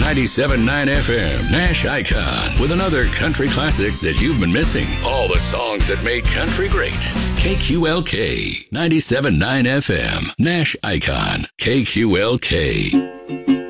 97.9 FM, Nash Icon, with another country classic that you've been missing. All the songs that made country great. KQLK, 97.9 FM, Nash Icon, KQLK.